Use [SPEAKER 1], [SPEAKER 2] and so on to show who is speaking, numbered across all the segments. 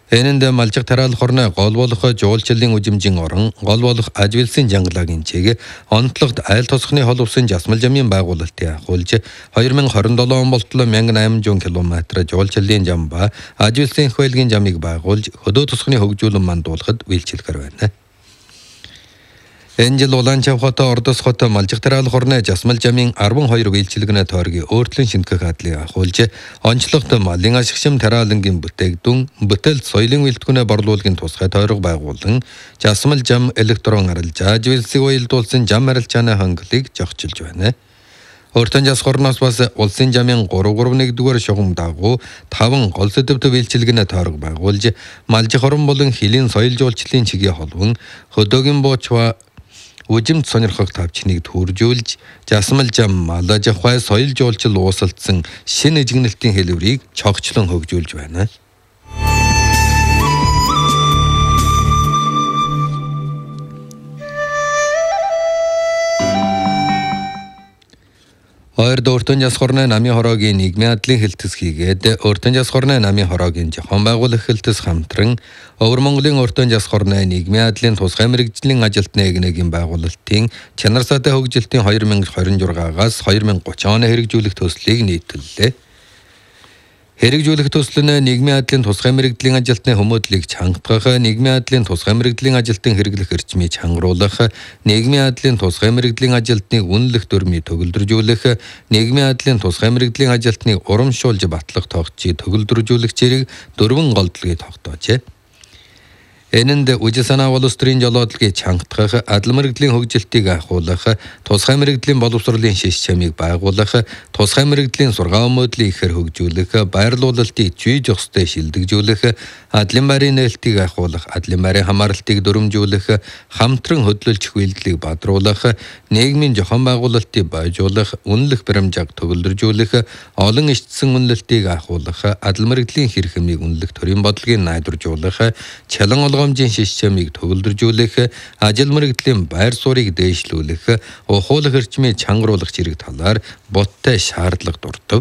[SPEAKER 1] Энэнд малжиг тараалах орны гол болох жуулчлалын үжимжийн орон, гол болох ажвилсын жангалагийн чиг, онцлогт айл тосхны холбосын жасмал жамын байгуулалтын ахуулж 2027 он болтол 1800 км жуулчлалын жам ба ажвилсын хвэлгийн жамыг байгуулж хөдөө тосхны хөгжүүлэн мандуулахад үйлчлэхэр байна. Энэ жил Улаанчав хот Ордос хот малжиг тараалах орны жасмал жамын 12 үйлчлэгнэ тойргийн өөртлөн шинтгэх хадлыг ахуулж онцлогт малын ашигшим тараалангийн бүтээгдүүн бүтээл соёлын үйлдвэрнэ борлуулгын тусгай тойрог байгуулан жасмал жам электрон арилжаа ажвилсыг уялдуулсан жам арилжааны хангалыг зохицуулж байна. Өөртөө жас хорноос бас улсын жамын 3.1-р шугам дагуу 5 гол сэдвт үйлчлэгнэ тойрог байгуулж малжиг хорон болон хилийн соёл жуулчлалын чигээ холбон хөдөөгийн буучва үжимд сонирхох тавчныг төржүүлж жасмал жам малаж ахвай соёл жуулчил уусалдсан шинэ ижигнэлтийн хэлбэрийг цогцлон хөгжүүлж байна. Ойрд Өөртөө жас хорны намын хороогийн нийгмийн адлын хэлтэс хийгээд Өөртөө жас хорны намын хороогийн зохион байгуулах хэлтэс хамтран Өвөр Монголын Өөртөө жас хорны нийгмийн адлын тусгай мэргэжлийн ажилтны эгнээгийн байгуулалтын чанар саатай хөгжилтийн 2026-аас 2030 оны хэрэгжүүлэх төслийг нийтэллээ. Хэрэгжүүлэх төсөл нь нийгмийн адлын тусгай мэргэжлийн ажилтны хүмүүдлийг чангатгах, нийгмийн адлын тусгай мэргэжлийн ажилтан хэрэглэх эрчмийг чангруулах, нийгмийн адлын тусгай мэргэжлийн ажилтныг үнэлэх дүрмийг төгөлдржүүлэх, нийгмийн адлын тусгай мэргэжлийн ажилтныг урамшуулж батлах тогтцыг төгөлдржүүлэх зэрэг 4 голдлогыг тогтоожээ. Энэнд үжил санаа улс төрийн жолоодлогыг чангатгах, адил мэргэжлийн хөгжилтийг ахуулах, тусгай мэргэжлийн боловсролын шиш чамыг байгуулах, тусгай мэргэжлийн сургаан мөдлийг ихээр хөгжүүлэх, байрлуулалтыг зүй зохистой шилдэгжүүлэх, адлын байрын нээлтийг ахуулах, адлын байрын хамааралтыг дүрмжүүлэх, хамтран хөдөлж хөвөлдлийг бадруулах, нийгмийн зохион байгуулалтыг бойжуулах, үнэлэх баримжааг төгөлдржүүлэх, олон ичсэн үнэлэлтийг ахуулах, адил мэргэжлийн хэрхэмийг үнэлэх төрийн бодлогыг найдваржуулах, чалан олгомжийн шиш чамыг төгөлдржүүлэх, ажил мэргэжлийн байр суурийг дээшлүүлэх, ухуулах эрчмийг чангруулах зэрэг талаар боттой шаардлага дурдав.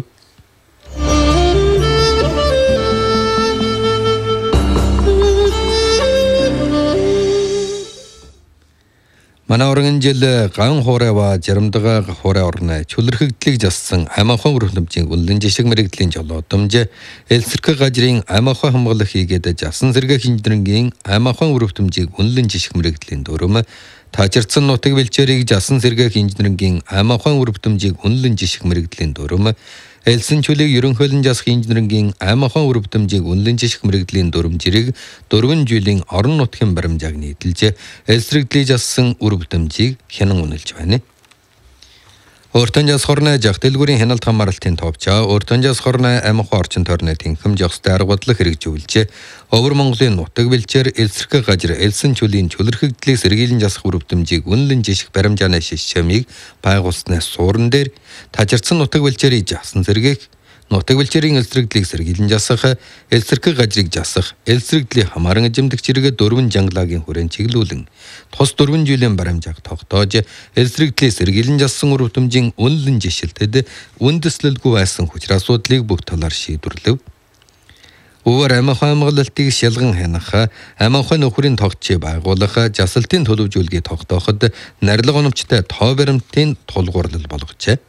[SPEAKER 1] Манай орон жил ган хуурай ба жарамдгаа хуурай орны чөлөрхөгдлийг зассан аймаахан өрөвнөмжийн үнэлэн жишг мэрэгдлийн жолоодомж элсэрхэг гажрын аймаахан хамгаалах хийгээд жасан сэргээх инженерийн аймаахан өрөвнөмжийг үнэлэн жишг мэрэгдлийн дүрм таачирсан нутаг бэлчээрийг жасан сэргээх инженерийн аймаахан өрөвнөмжийг үнэлэн жишг мэрэгдлийн дүрм Элсэн чөлийг ерөнхийлөн засах инженерийн аймаахан өрөвдөмжийг үнэлэн жишг мэргэжлийн дүрм зэрэг 4 жилийн орон нутгийн баримжааг нийтэлж элсрэгдлийг зассан өрөвдөмжийг хянан үнэлж байна. Өөртөө жас хорны жах дэлгүүрийн хяналт хамааралтын товчоо Өөртөө жас хорны аймаахан орчин тойрны тэнхэм жохстой арга бодлого хэрэгжүүлж Өвөр Монголын нутаг бэлчээр элсэрхэг гажир элсэн чөлийн чөлөрхөгдлийг сэргийлэн засах өрөвдөмжийг үнэлэн жишг баримжааны шиш чамыг байгуулснаас суурн дээр тажирдсан нутаг бэлчээрийг жасан сэргээх, нутаг бэлчээрийн элсрэгдлийг сэргийлэн засах, элсэрхэг гажрыг засах, элсрэгдлийн хамааран эзэмдэх зэрэг 4 жангалагийн хүрээнд чиглүүлэн тус 4 жилийн баримжааг тогтоож элсрэгдлийг сэргийлэн зассан өрөвдөмжийн үнэлэн жишэлтэд үндэслэлгүй байсан хүчир асуудлыг бүх талаар шийдвэрлэв. Өвөр аймаахан хамгаалалтыг шалган хянах, аймаахан нөхрийн тогтцыг байгуулах, жасалтын төлөвжүүлгийг тогтооход нарилга оновчтой тоо баримтын тулгуурлал болгожээ.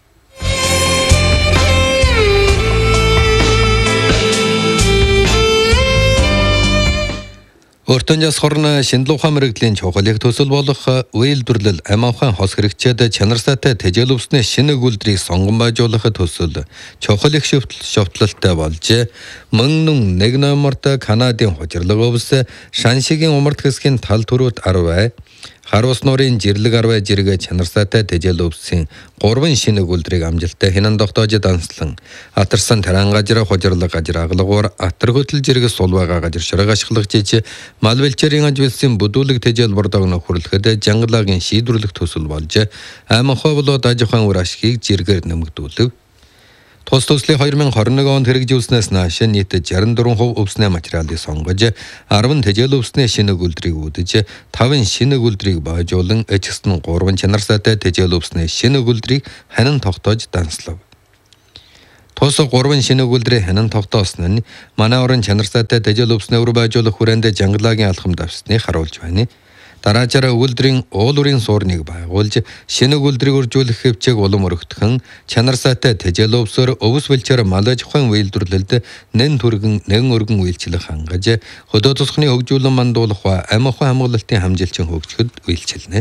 [SPEAKER 1] Өөртөө жас хорны шинэлуухай мэргэжлийн чухлыг төсөл болох үйлдвэрлэл аймаахан хос хэрэгчээд чанар саатай тэжээл өвсний шинэ өгүүлбэрийг сонгон байжуулах төсөл чухал их шовтлолтой болж мөн нэг номерт Канадын хужирлаг өвс Шаншигийн умард хэсгийн тал түрүүт 10 Харус нуурын жирлэг 10 зэрэг чанар саатай тэжээл өвсийн 3 шинэ өгүүлбэрийг амжилттай хянан тогтоож данслан атарсан таран гажир хужирлаг гажир аглагуур атар хөтөл зэрэг сул байгаа гажир ширэг ашиглах жиж мал бэлчээрийн ажвэлсэн бүдүүлэг тэжээл бордог нөхөрлөхөд жангалагийн шийдвэрлэх төсөл болж аймаахан болоод аж ахуйн үр ашгийг жиргээр нэмэгдүүлв. Тус төслийн 2021 онд хэрэгжүүлснээс нааш нийт 64% өвсний материалыг сонгож 10 тэжээл өвсний шинэ өгүүлбэрийг үүдэж 5 шинэ өгүүлбэрийг бойжуулан эцэст нь 3 чанар саатай тэжээл өвсний шинэ өгүүлбэрийг ханин тогтоож данслав. Тус 3 шинэ өгүүлбэрийн хянан тогтоосон нь манай орон чанар сайтай дажил өвснө өр байжуулах хүрээндээ жангалагийн алхамд авсныг харуулж байна. Дараачаар өгүүлбэрийн уул үрийн суурныг байгуулж шинэ өгүүлбэрийг үржүүлэх хэвчээг улам өргөтгөн чанар сайтай дажил өвсөөр өвс бэлчээр малаж ухаан үйлдвэрлэлд нэн түргэн нэн өргөн үйлчлэх хангаж хөдөө тусганы хөгжүүлэн мандуулах ба амь ухаан хамгаалалтын хамжилчин хөгжөхөд үйлчилнэ.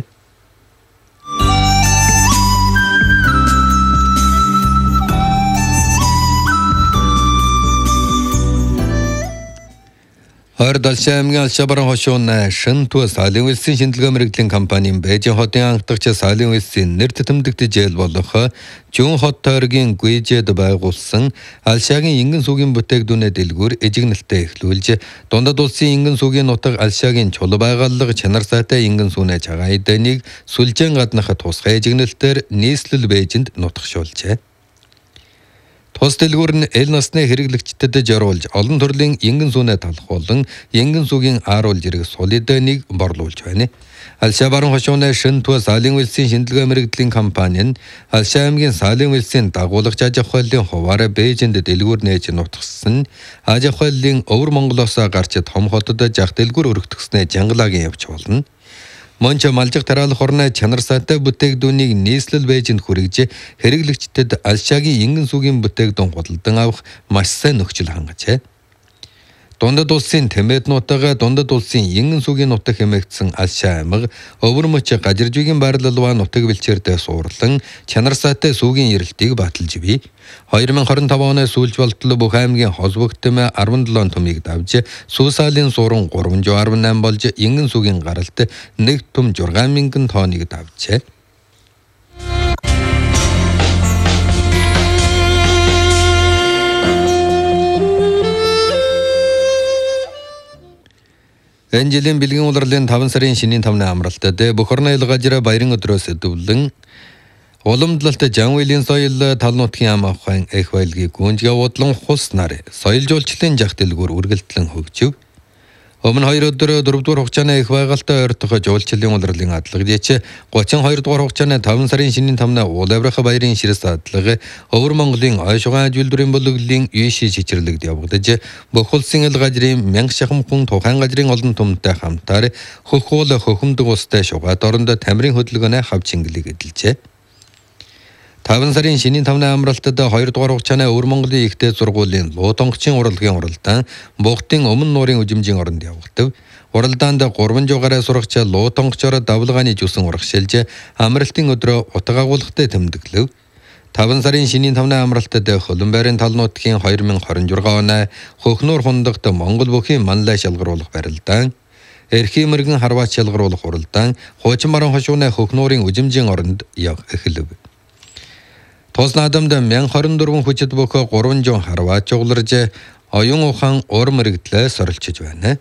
[SPEAKER 1] Алшаа аймгийн Алшаа-Баруун хошуун Шинтүү Салын улсын шинжилгээ мэргэжлийн компанийн Бээжин хотын анхдагч Салын улсын нэр тэмдэгт жээл болох Жун хот тойргийн Гүйжэд байгуулсан Алшаагийн ингэн сүгийн бүтээгдэхүүнээ дэлгүүр эжигнэлтэд эхлүүлж дундад улсын ингэн сүгийн нутаг Алшаагийн чул байгууллага чанар сайтай ингэн сүнэ цагаан эдэнийг сүлжээн гаднах тусгай эжигнэлтээр нийслэл Бээжинд нутагшуулжээ. Тус дэлгүүр нь эл насны хэрэглэгчдэд зориулж олон төрлийн ингэн сүнэ талах болон ингэн сүгийн ааруулж ирэх сул эдэнийг борлуулж байна. Алшаа-Баруун хошууны Шинтүү Салын улсын шинжилгээ мэргэжлийн компани нь Алшаа аймгийн Салын улсын дагуулагч аж ахуй хуулийн хуваарь Бээжинд дэлгүүр нээж нутгсан аж ахуй хуулийн өвөр Монголоос гарч том хотод жах дэлгүүр өргөтгснээ жангалагийн явж болно. Монч малжиг тараалах орны чанар сайтай бүтээгдэхүүнийг нийслэл Бээжинд хүргэж хэрэглэгчдэд Алшаагийн ингэн сүгийн бүтээгдэхүүн худалдан авах маш сайн нөхцөл хангажээ. Дундад улсын Тэмээд нутага дундад улсын ингэн сүгийн нутаг хэмээгдсэн Алшаа аймаг өвөр мөч гажиржүйгийн байрлалва нутаг бэлчээрдээ суурлан чанар сайтай сүгийн эрэлтийг баталж бий. 2025 оны сүүлж болтол бүх аймгийн хос бүгтэмэ 17 төмийг давж Сүүсаалын суурин 318 болж ингэн сүгийн гаралт 1 төм 6,000 тонныг давжээ. Энэ жилийн бэлгийн улирлын 5 сарын шинийн 5-ны амралтад бүх орны илгаажраа баярын өдрөөс өдөвлөн уламжлалт Жанвилийн соёл тал нутгийн ам ахын их байлгийг гүнжгээ удлан хуснаар соёл жуулчлалын жах дэлгүүр үргэлтлэн хөгжив. Өмнө 2 өдөр 4 дугаар хугацааны их байгальтай ойртох жуулчлалын улирлын адлагч 32 дугаар хугацааны 5 сарын шинийн 5-ны уул аврах баярын ширээс адлага өвөр Монголын ойшгоо үйлдвэрийн бүлэглэлийн UC чичирлэгд явагдаж бүх улсын илгаажрын 1000 шахам хүн тухайн газрын олон түмэнтэй хамтаар хөх уул хөхөмдөг устай шугаад оронд тамирын хөдөлгөөнөө хав чингэлийг эдэлжээ. 5 сарын шинийн 5-ны амралтад 2 дугаар хугацааны өвөр Монголын ихтэй сургуулийн Луутонгочийн урлагийн уралдаан Бугтын өмнө нуурын үжимжийн оронд явагдав. Уралдаанд 3 жугаараа сурагч Луутонгочоор давлгааны жүсэн урагшилж амралтын өдрөө утга агуулгатай тэмдэглэв. 5 сарын шинийн 5-ны амралтад Хөлбөмбөрийн тал нутгийн 2026 оны Хөхнөр хундагт Монгол бүхийн манлай шалгаруулах барилдаан Эрхийн мэргэн харваач шалгаруулах уралдаан Хуучин Баруун хошууны Хөхнөрийн үжимжийн оронд эхлэв. Тус наадамд 1024 хүчит бүх 300 харваач угларж оюун ухаан уур мэрэгдлээ сорилчиж байна.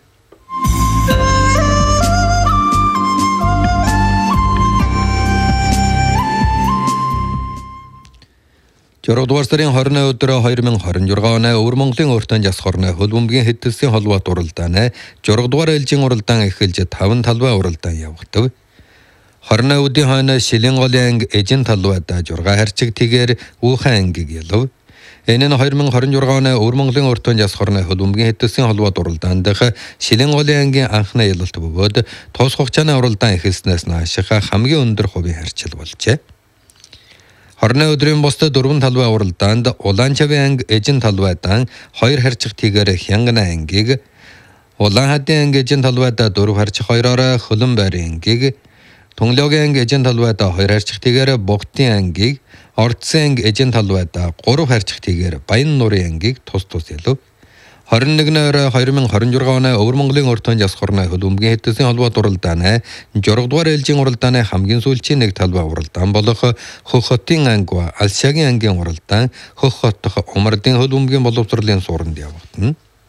[SPEAKER 1] Жургадугаар сарын 20-ны өдөр 2026 оны өвөр Монголын өөртөө засах орны хөлбөмбөгийн хэдэлсийн холбоот уралдааны жургадугаар ээлжийн уралдаан эхэлж 5 талбай уралдаан явагдав. 20 өдрийн хойно Шилэн голын анги эжин талбайд 6 харчиг тэгээр үүхэн ангийг ялв. Энэ нь 2026 оны өвөр Монголын өөртөө засах орны хөлбөмбөгийн хэдэлсийн холбоот уралдаан дэх Шилэн голын ангийн анхны ялалт бөгөөд тус хугацааны уралдаан эхэлснээс нааших хамгийн өндөр хувийн харьцал болжээ. 20 өдрийн бусдад 4 талбай уралдаанд Улаанчавын анги эжин талбайдан 2 харьциг тэгээр Хянгана ангийг, Улаан хадын анги эжин талбайд 4 харьциг 2-ороо Хөлбөмбөрийн ангийг, Тунгалогийн анги эжин талбайд 2 харьциг тэгээр Бугтын ангийг, Ордсын анги эжин талбайд 3 харьциг тэгээр Баян нуурын ангийг тус ялв. 21-ний орой 2026 оны өвөр Монголын өөртөө засах орны хөлбөмбөгийн хэдэлсийн холбоот уралдааны 6 дугаар ээлжийн уралдааны хамгийн сүүлчийн нэг талбай уралдаан болох Хөх хотын анги Алшаагийн ангийн уралдаан Хөх хот дахь Умардын хөлбөмбөгийн боловсролын суурьнд явагдана.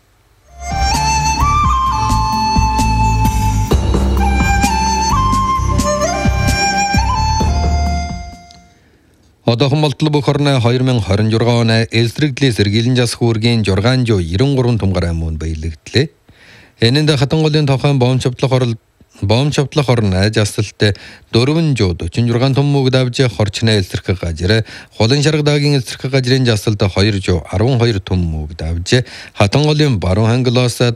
[SPEAKER 1] Одоохон болтол бүх орны 2026 оны эсрэгдлийн сэргийлэн засах үүргийн 693 тумгаар амун баялагдлээ. Энэнд хатан голын тохон боомчовдлох Бом чавтлах орн айж асалтай 4 жууд 46 том мөг давж хорчны элсэрхэг гажир холын шаргадагийн элсэрхэг гажирын жасалтай 2 жуу 12 том мөг давж хатан голын баруун хангалаас